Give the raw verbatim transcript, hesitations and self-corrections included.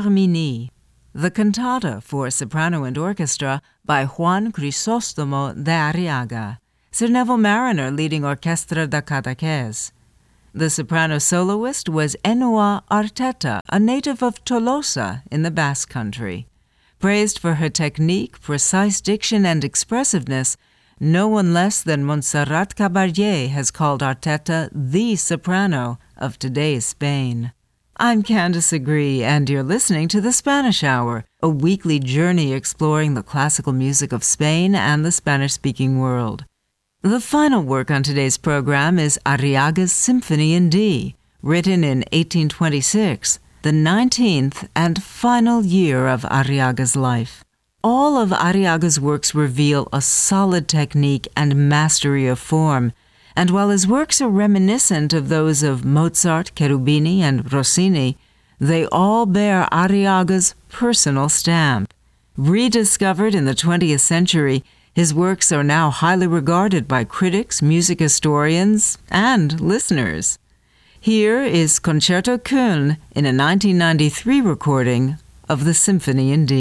Carmini, the cantata for soprano and orchestra by Juan Crisóstomo de Arriaga, Sir Neville Marriner leading Orquestra da Cadaqués. The soprano soloist was Ainhoa Arteta, a native of Tolosa in the Basque Country. Praised for her technique, precise diction, and expressiveness, no one less than Montserrat Caballé has called Arteta the soprano of today's Spain. I'm Candice Agree, and you're listening to The Spanish Hour, a weekly journey exploring the classical music of Spain and the Spanish-speaking world. The final work on today's program is Arriaga's Symphony in D, written in eighteen twenty-six, the nineteenth and final year of Arriaga's life. All of Arriaga's works reveal a solid technique and mastery of form, and while his works are reminiscent of those of Mozart, Cherubini, and Rossini, they all bear Arriaga's personal stamp. Rediscovered in the twentieth century, his works are now highly regarded by critics, music historians, and listeners. Here is Concerto Köln in a nineteen ninety-three recording of the Symphony in D.